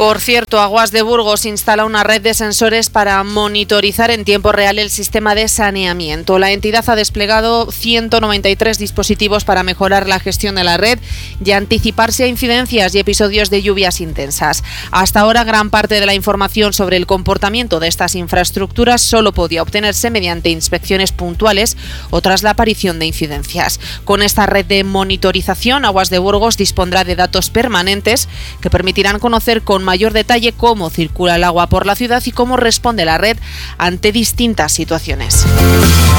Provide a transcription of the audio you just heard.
Por cierto, Aguas de Burgos instala una red de sensores para monitorizar en tiempo real el sistema de saneamiento. La entidad ha desplegado 193 dispositivos para mejorar la gestión de la red y anticiparse a incidencias y episodios de lluvias intensas. Hasta ahora, gran parte de la información sobre el comportamiento de estas infraestructuras solo podía obtenerse mediante inspecciones puntuales o tras la aparición de incidencias. Con esta red de monitorización, Aguas de Burgos dispondrá de datos permanentes que permitirán conocer con mayor detalle cómo circula el agua por la ciudad y cómo responde la red ante distintas situaciones.